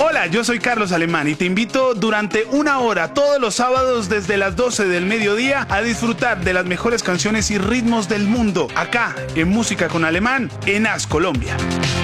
Hola, yo soy Carlos Alemán y te invito durante una hora todos los sábados desde las 12 del mediodía a disfrutar de las mejores canciones y ritmos del mundo, acá en Música con Alemán, en AS Colombia.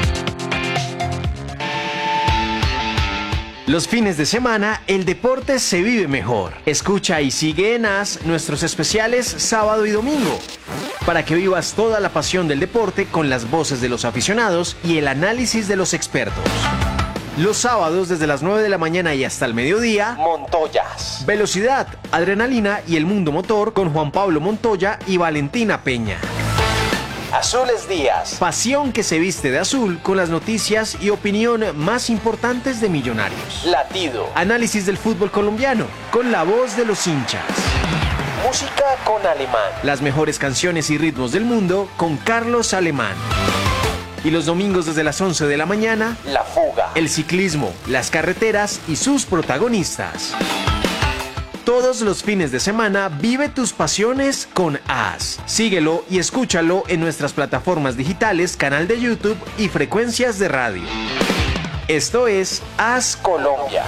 Los fines de semana, el deporte se vive mejor. Escucha y sigue en AS nuestros especiales sábado y domingo, para que vivas toda la pasión del deporte con las voces de los aficionados y el análisis de los expertos. Los sábados desde las 9 de la mañana y hasta el mediodía, Montoyas. Velocidad, adrenalina y el mundo motor con Juan Pablo Montoya y Valentina Peña. Azules Días. Pasión que se viste de azul con las noticias y opinión más importantes de Millonarios. Latido. Análisis del fútbol colombiano con la voz de los hinchas. Música con Alemán. Las mejores canciones y ritmos del mundo con Carlos Alemán. Y los domingos desde las 11 de la mañana, La Fuga, el ciclismo, las carreteras y sus protagonistas. Todos los fines de semana vive tus pasiones con AS. Síguelo y escúchalo en nuestras plataformas digitales, canal de YouTube y frecuencias de radio. Esto es AS Colombia.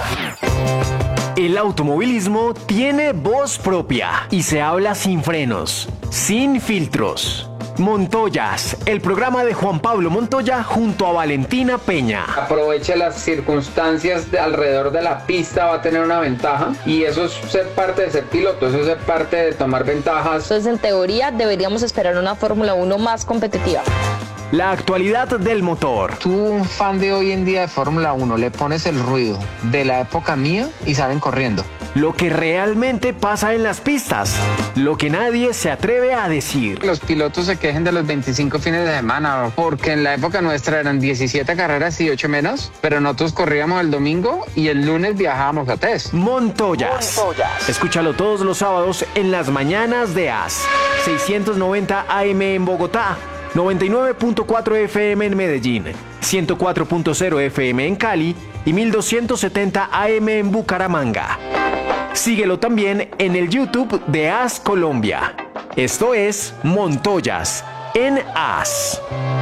El automovilismo tiene voz propia y se habla sin frenos, sin filtros. Montoyas, el programa de Juan Pablo Montoya junto a Valentina Peña. Aproveche las circunstancias alrededor de la pista, va a tener una ventaja y eso es ser parte de ser piloto, eso es ser parte de tomar ventajas. Entonces, en teoría, deberíamos esperar una Fórmula 1 más competitiva. La actualidad del motor. Tú, un fan de hoy en día de Fórmula 1, le pones el ruido de la época mía y salen corriendo. Lo que realmente pasa en las pistas, lo que nadie se atreve a decir. Los pilotos se quejen de los 25 fines de semana, porque en la época nuestra eran 17 carreras y 8 menos, pero nosotros corríamos el domingo y el lunes viajábamos a test. Montoyas. Escúchalo todos los sábados en las mañanas de AS. 690 AM en Bogotá, 99.4 FM en Medellín, 104.0 FM en Cali y 1270 AM en Bucaramanga. Síguelo también en el YouTube de AS Colombia. Esto es Montoyas en AS.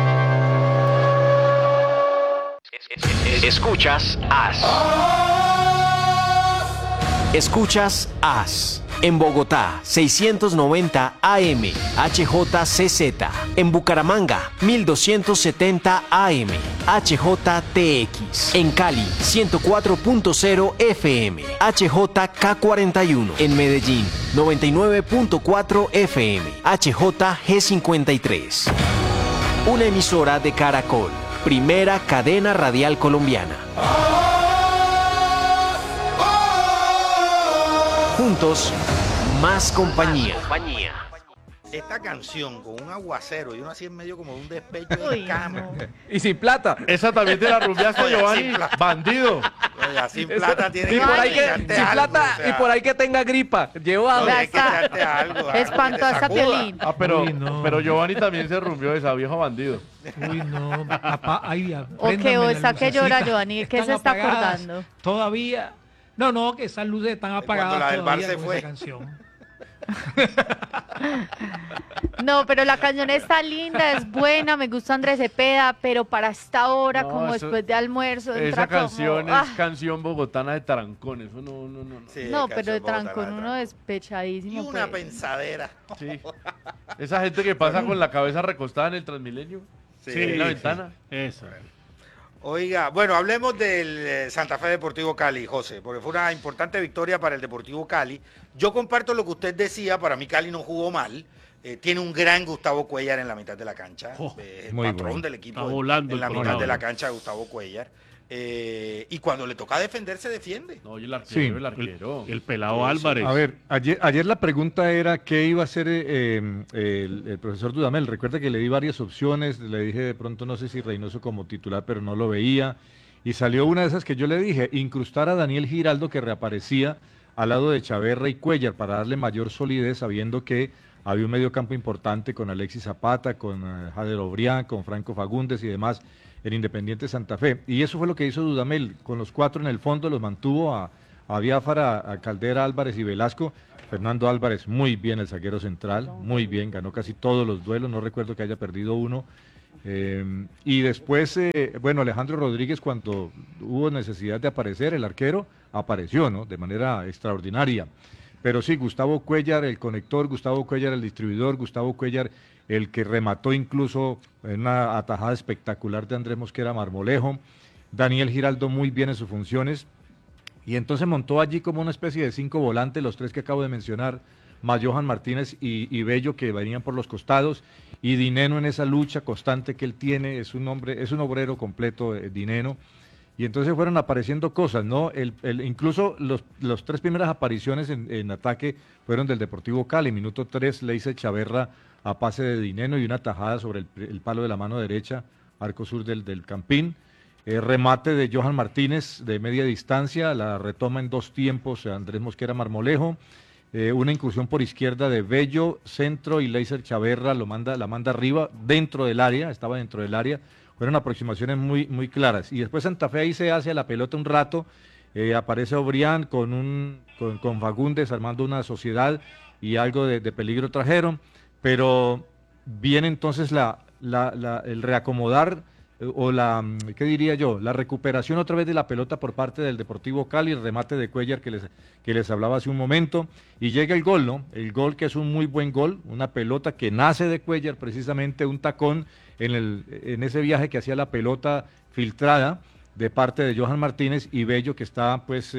Escuchas AS. Escuchas AS. En Bogotá, 690 AM, HJCZ. En Bucaramanga, 1270 AM, HJTX. En Cali, 104.0 FM, HJK41. En Medellín, 99.4 FM, HJG53. Una emisora de Caracol, primera cadena radial colombiana. Juntos, más compañía. Esta canción con un aguacero y uno así en medio como de un despecho de cama. No. Y sin plata. Esa también te la rumbeaste, Giovanni. Bandido. Oye, sin plata tiene y que por ahí que echarte sin algo, plata, o sea, y por ahí que tenga gripa. Lleva. hay que echarte algo. Espantó hasta Piolín. Ah, pero Giovanni también se rumbió esa viejo bandido. Uy, no, papá, ay, O que o está que llora, Giovanni, ¿qué se está acordando? Todavía. No, que esas luces están apagadas la del todavía bar se con fue. esa canción. No, pero la canción está linda, es buena, me gusta Andrés Cepeda, pero para esta hora, No, como eso- después de almuerzo, Esa entra canción como, es canción bogotana de Tarancón. Eso no. Sí, no, canción pero de bogotana, trancón uno trancón. despechadísimo. Y una pues. pensadera. Sí. Esa gente que pasa con la cabeza recostada en el Transmilenio. Sí, En la ventana. Eso. Oiga, bueno, hablemos del Santa Fe Deportivo Cali, José, porque fue una importante victoria para el Deportivo Cali. Yo comparto lo que usted decía, para mí Cali no jugó mal. Tiene un gran Gustavo Cuéllar en la mitad de la cancha. El muy patrón bueno. del equipo Está volando en la el mitad programa. de la cancha, Gustavo Cuéllar. Y cuando le toca defender, se defiende. No, y el arquero, Sí, el arquero. El pelado Álvarez. A ver, ayer la pregunta era qué iba a hacer el profesor Dudamel. Recuerda que le di varias opciones, le dije de pronto no sé si Reynoso como titular, pero no lo veía. Y salió una de esas que yo le dije, incrustar a Daniel Giraldo que reaparecía al lado de Chaverra y Cuéllar para darle mayor solidez, sabiendo que había un mediocampo importante con Alexis Zapata, con Jader Obrián, con Franco Fagundes y demás en Independiente Santa Fe. Y eso fue lo que hizo Dudamel, con los cuatro en el fondo los mantuvo a Biafara, a Caldera, Álvarez y Velasco. Fernando Álvarez muy bien, el zaguero central, muy bien, ganó casi todos los duelos, no recuerdo que haya perdido uno. Y después, bueno, Alejandro Rodríguez, cuando hubo necesidad de aparecer, el arquero, apareció, ¿no? De manera extraordinaria. Pero sí, Gustavo Cuéllar, el conector, Gustavo Cuéllar, el distribuidor, Gustavo Cuéllar, el que remató incluso en una atajada espectacular de Andrés Mosquera Marmolejo, Daniel Giraldo muy bien en sus funciones, y entonces montó allí como una especie de 5 volantes, los 3 que acabo de mencionar, más Johan Martínez y Bello, que venían por los costados, y Dineno en esa lucha constante que él tiene, es un hombre, es un obrero completo, Dineno. Y entonces fueron apareciendo cosas, ¿no? Incluso los 3 primeras apariciones en ataque fueron del Deportivo Cali. Minuto 3, Leiser Chaverra a pase de Dineno y una tajada sobre el palo de la mano derecha, arco sur del Campín. Remate de Johan Martínez de media distancia, la retoma en 2 tiempos Andrés Mosquera Marmolejo. Una incursión por izquierda de Bello, centro, y Leiser Chaverra la manda arriba, dentro del área, estaba dentro del área. Fueron aproximaciones muy, muy claras. Y después Santa Fe ahí se hace a la pelota un rato, aparece Obrián con Fagundes armando una sociedad y algo de peligro trajeron, pero viene entonces el reacomodar ¿qué diría yo? La recuperación otra vez de la pelota por parte del Deportivo Cali, el remate de Cuéllar que les hablaba hace un momento, y llega el gol, ¿no? El gol que es un muy buen gol, una pelota que nace de Cuéllar, precisamente un tacón en ese viaje que hacía la pelota filtrada de parte de Johan Martínez, y Bello, que está pues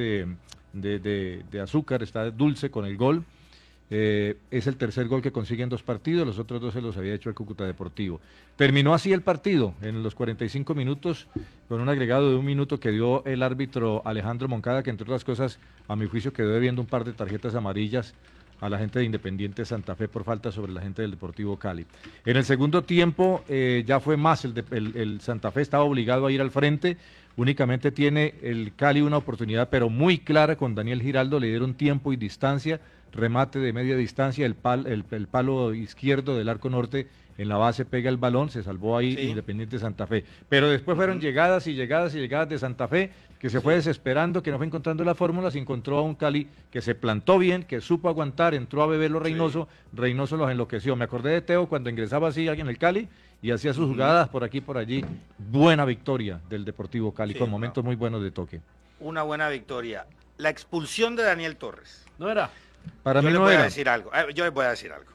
de azúcar, está dulce con el gol. Es el tercer gol que consigue en 2 partidos, los otros 2 se los había hecho el Cúcuta Deportivo. Terminó así el partido en los 45 minutos, con un agregado de 1 minuto que dio el árbitro Alejandro Moncada, que entre otras cosas, a mi juicio, quedó debiendo un par de tarjetas amarillas a la gente de Independiente Santa Fe por falta sobre la gente del Deportivo Cali. En el segundo tiempo ya fue más, el Santa Fe estaba obligado a ir al frente, únicamente tiene el Cali una oportunidad, pero muy clara con Daniel Giraldo, le dieron tiempo y distancia, remate de media distancia, el palo izquierdo del arco norte en la base pega el balón, se salvó ahí Independiente Santa Fe. Pero después fueron llegadas y llegadas y llegadas de Santa Fe, que se fue desesperando, que no fue encontrando la fórmula, se encontró a un Cali que se plantó bien, que supo aguantar, entró a beberlo Reynoso, Reynoso los enloqueció. Me acordé de Teo cuando ingresaba así en el Cali y hacía sus jugadas por aquí por allí. Buena victoria del Deportivo Cali, con momentos muy buenos de toque. Una buena victoria. La expulsión de Daniel Torres. No era. Para mí Yo no les era. voy a decir algo.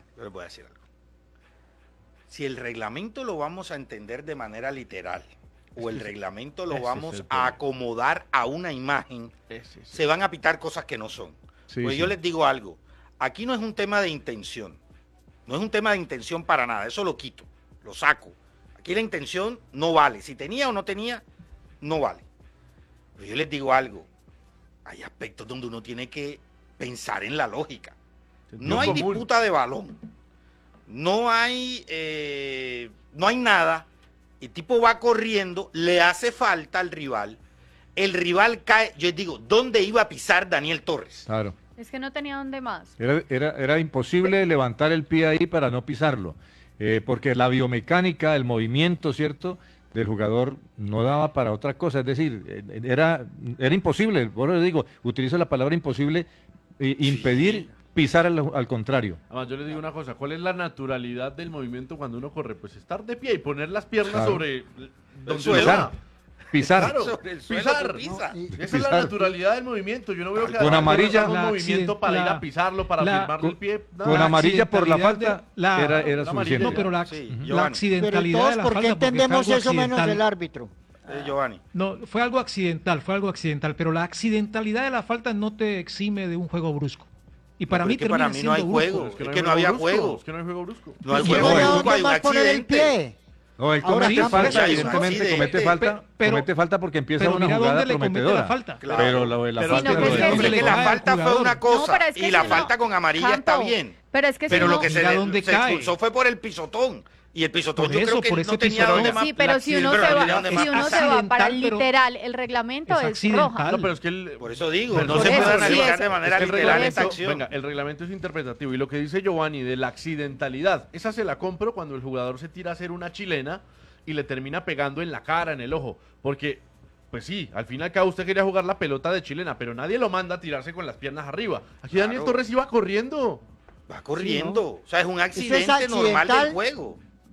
Si el reglamento lo vamos a entender de manera literal, o el reglamento lo vamos a acomodar a una imagen, se van a pitar cosas que no son. Pues yo les digo algo, aquí no es un tema de intención, no es un tema de intención para nada, eso lo quito, lo saco. Aquí la intención no vale, si tenía o no tenía, no vale. Pero yo les digo algo, hay aspectos donde uno tiene que pensar en la lógica. No hay disputa de balón, no hay nada. El tipo va corriendo, le hace falta al rival, el rival cae. Yo digo, ¿dónde iba a pisar Daniel Torres? Claro. Es que no tenía dónde más. Era imposible levantar el pie ahí para no pisarlo, porque la biomecánica, el movimiento, ¿cierto?, del jugador no daba para otra cosa. Es decir, era imposible, por eso digo, utilizo la palabra imposible, impedir pisar al contrario. Además, yo les digo una cosa, ¿cuál es la naturalidad del movimiento cuando uno corre? Pues estar de pie y poner las piernas sobre donde suelo. Pisar. Claro, Sobre el suelo pisar. tú pisas. Esa es la naturalidad del movimiento. Yo no veo que Con amarilla, un movimiento para ir a pisarlo, para firmarle el pie. Nada. Con amarilla por la falta la- era suficiente. No, pero la Giovanni. accidentalidad Pero todos, de la ¿por qué falta, porque fue entendemos algo eso menos accidental. el árbitro? Giovanni. No, fue algo accidental, pero la accidentalidad de la falta no te exime de un juego brusco. Y para pero mí es que para termina mí no hay siendo juego. brusco. Es que no había juego. Es que no hay juego brusco. No hay ¿Y juego luego brusco, hay dónde un más poner el accidente. pie? No, él Ahora comete sí, falta, pues, hay un evidentemente accidente. comete falta, Pero- comete falta porque empieza pero una mira jugada dónde le comete prometedora. la falta. Claro. Pero lo de la Pero falta sí, no, no pues es. que Hombre, le que la cae al falta fue jugador. una cosa No, pero es que y la si no- falta con amarilla Campo, está bien. Pero es que Pero si lo no- que Mira dónde se cae. expulsó fue por el pisotón. Y el pisotón Por yo creo eso, que por no ese tenía pisotón. dónde más. Sí, pero si uno pero se no va, tenía dónde si más. uno se va para el accidental, pero- literal, el reglamento es es accidental. roja. No, pero es que Por eso digo, Pero no por se eso, puede sí, analizar es- de manera es que el literal esta reglamento, acción. venga, el reglamento es interpretativo y lo que dice Giovanni de la accidentalidad, esa se la compro cuando el jugador se tira a hacer una chilena y le termina pegando en la cara, en el ojo, porque pues sí, al fin y al cabo usted quería jugar la pelota de chilena, pero nadie lo manda a tirarse con las piernas arriba. Aquí Claro. Daniel Torres iba corriendo. Va corriendo. O sea, es un es accidente normal accidental. del juego.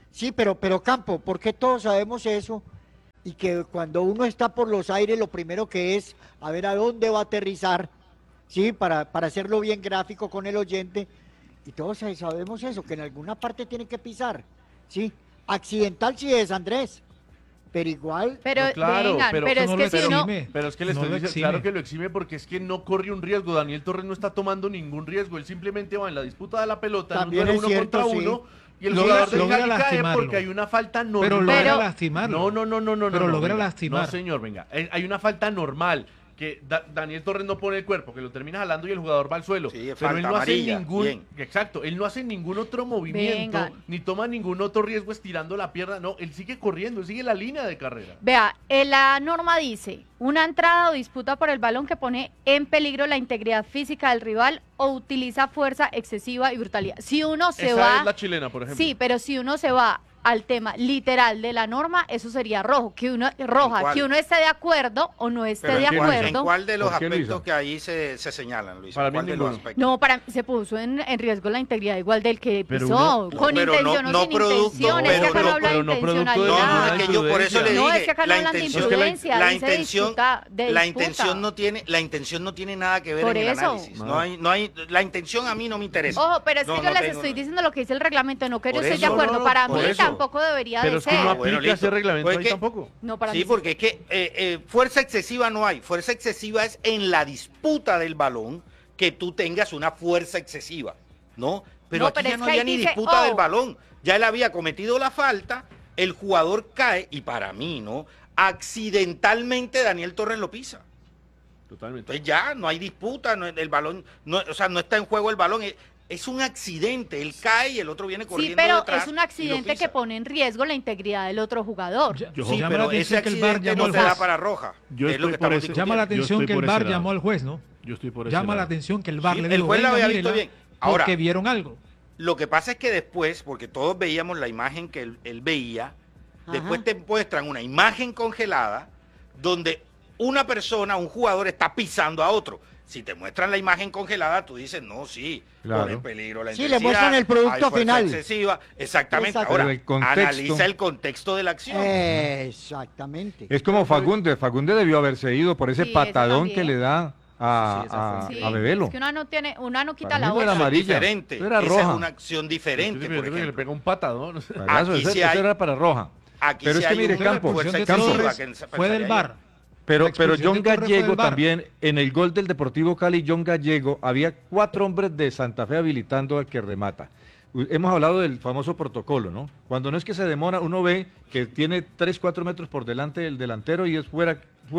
Sí, pero Campo, ¿por qué todos sabemos eso? Y que cuando uno está por los aires, lo primero que es a ver a dónde va a aterrizar, ¿sí? Para hacerlo bien gráfico con el oyente. Y todos sabemos eso, que en alguna parte tiene que pisar, ¿sí? Accidental sí es, Andrés. Pero igual... Pero No, claro, vengan, pero pero es no que lo si uno... exime. Pero es que le No estoy lo diciendo, exime. claro que lo exime porque es que no corre un riesgo. Daniel Torres no está tomando ningún riesgo. Él simplemente va en la disputa de la pelota, También en un es duelo cierto, uno contra sí. uno, y el Logra- jugador del logra Cali cae lastimarlo. porque hay una falta normal. Pero logra Pero- lastimarlo. No. Pero logra venga. lastimar. No, señor, venga. Hay una falta normal. Que Daniel Torres no pone el cuerpo, que lo termina jalando y el jugador va al suelo. Sí, pero falta él no hace amarilla, ningún. bien. Exacto, él no hace ningún otro movimiento, Vengan. ni toma ningún otro riesgo estirando la pierna. No, él sigue corriendo, él sigue la línea de carrera. Vea, la norma dice, una entrada o disputa por el balón que pone en peligro la integridad física del rival o utiliza fuerza excesiva y brutalidad. Si uno se Esa va... es la chilena, por ejemplo. Sí, pero si uno se va al tema literal de la norma, eso sería rojo, roja, cuál? que uno esté de acuerdo o no esté Pero de ¿en acuerdo. cuál de los ¿Por qué, aspectos Luisa? que ahí se señalan, Luis? Para mí ¿Cuál de los ninguno. aspectos? No, se puso en riesgo la integridad igual del que Pero pisó, uno- con pero intención o no sin producto, intención, es que pero acá no no- habla de pero no producto de No, intencionalidad. no, es que yo por eso le imprudencia. No, dije, es que acá no la hablan de intención, imprudencia, la dice de intención, disputa, de la disputa. intención no tiene nada que ver Por en el eso. análisis. No hay, la intención a mí no me interesa. Ojo, pero es que No, yo no les tengo- estoy diciendo lo que dice el reglamento, no que yo Por estoy de eso, acuerdo. no, no, Para por mí eso. tampoco debería Pero de es que no ser. Bueno, aplica ese listo. reglamento Pues ahí que- tampoco. No, para Sí, mí porque es que fuerza excesiva no hay. Fuerza excesiva es en la disputa del balón que tú tengas una fuerza excesiva, ¿no? Pero No, aquí pero ya es no que ahí había ni dice, disputa del oh. balón. Ya él había cometido la falta, el jugador cae y para mí, ¿no? Accidentalmente Daniel Torres lo pisa. Totalmente. Entonces ya no hay disputa, el balón, o sea, no está en juego el balón. Es un accidente, él cae y el otro viene Sí, corriendo pero detrás es un y lo accidente pisa. que pone en riesgo la integridad del otro jugador. Ya- Sí, llama la pero ese atención que el VAR accidente llamó no al te da juez. para roja. Yo que es lo estoy que por estamos ese- discutiendo. Llama la atención estoy que el por VAR ese lado. llamó al juez, ¿no? Yo estoy por ese Llama la lado. atención que el VAR Sí, le el dijo, juez la venga, había visto mírela, bien. Ahora- porque vieron algo. Lo que pasa es que después, porque todos veíamos la imagen que él veía, después te muestran una imagen congelada donde una persona, un jugador está pisando a otro. Si te muestran la imagen congelada, tú dices, no, sí, Claro. pone en peligro la Sí, le intensidad, muestran el producto hay fuerza final. excesiva. Exactamente. Exacto. Ahora, Pero el contexto- analiza el contexto de la acción. Exactamente. Es como Fagundes. Fagundes debió haberse ido por ese Sí, ese patadón también. que le da Sí, esa fue- Sí, a Bebelo. es que una no quita Para la mí no era otra. amarilla. Diferente. Era Esa roja. es una acción diferente, por Que le ejemplo. pega un patadón. Pagazo, Aquí ese, sí ese hay- era para roja. Aquí Pero sí es que hay mire, una Campos, fuerza de Campos. excesiva Torres que fue del pensaría VAR. Pero La expulsión John de Torres fue del Gallego VAR. también, en el gol del Deportivo Cali, John Gallego, había 4 hombres de Santa Fe habilitando al que remata. Hemos hablado del famoso protocolo, ¿no? Cuando no es que se demora, uno ve que tiene 3, 4 metros por delante del delantero y es fuera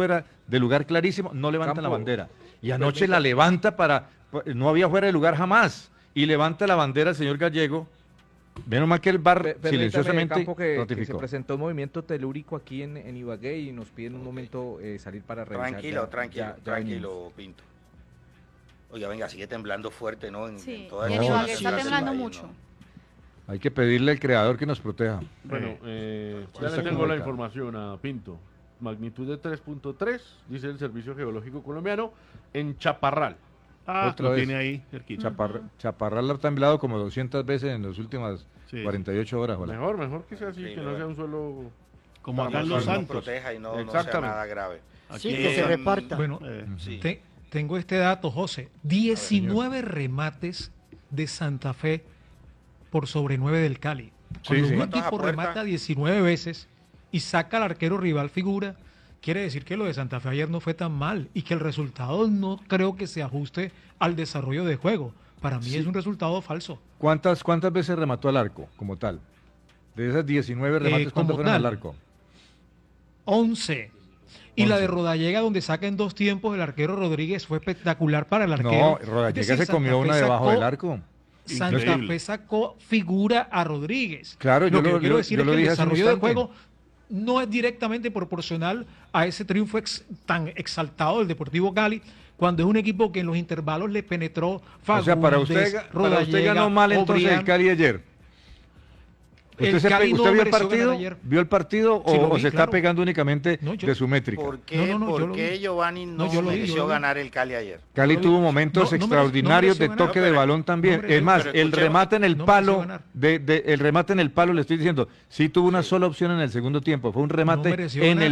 de lugar clarísimo, no levanta la Campo, bandera. Y anoche la levanta no había fuera de lugar jamás, y levanta la bandera el señor Gallego. Menos mal que el VAR Permítame, silenciosamente Campo, que se notificó. presentó un movimiento telúrico aquí en Ibagué y nos piden un momento salir para revisar. Tranquilo, Ya- tranquilo, ya venimos. tranquilo, Pinto. Oiga, venga, sigue temblando fuerte, ¿no? Sí, toda y esa en zona Ibagué está central del temblando país, mucho. ¿no? Hay que pedirle al creador que nos proteja. Bueno, ya está le tengo complicado. la información a Pinto. Magnitud de 3.3, dice el Servicio Geológico Colombiano, en Chaparral. Otra lo vez. tiene ahí, cerquita. Chaparral ha temblado como 200 veces en las últimas Sí. 48 horas. Ojalá. Mejor que sea así, Sí, que no sea un suelo... Como acá Para en que Los nos Santos. proteja y no sea Exactamente. nada grave. Sí, Aquí que se en- reparta. Bueno, Sí. tengo este dato, José. 19 remates de Santa Fe por sobre 9 del Cali. Cuando sí. un ¿Cuántos a equipo puerta? remata 19 veces y saca al arquero rival figura, quiere decir que lo de Santa Fe ayer no fue tan mal y que el resultado no creo que se ajuste al desarrollo de juego. Para mí es un resultado falso. ¿Cuántas veces remató al arco como tal? De esas 19 remates, ¿cuántas como fueron tal. al arco? 11. Y la 11. de Rodallega, donde saca en 2 tiempos el arquero Rodríguez, fue espectacular para el arquero. No, Es Rodallega decir, se Santa comió Fe una debajo sacó- del arco. Santa Increíble. Fe sacó figura a Rodríguez. Claro, yo lo que lo- yo quiero yo- decir yo es lo que el dije hace un desarrollo del instante. juego no es directamente proporcional a ese triunfo tan exaltado del Deportivo Cali, cuando es un equipo que en los intervalos le penetró O sea, para usted Rodallega, ganó mal entonces Obrián. el Cali ayer. ¿Usted Cali no vio el mereció ganar partido? ayer. ¿Vio el partido Sí, lo o vi, se está claro. pegando únicamente No, yo- de su métrica? ¿Por qué, No, yo lo ¿por qué vi. Giovanni no, No, yo lo vi, mereció yo lo vi. ganar el Cali ayer? Cali No, tuvo no, momentos no extraordinarios mereció de ganar. toque No, de pero- balón también. no mereció- Es más, pero el escuché- remate en el no palo, mereció ganar. el remate en el palo, le estoy diciendo, sí tuvo una sola opción en el segundo tiempo, fue un remate mereció en ganar. el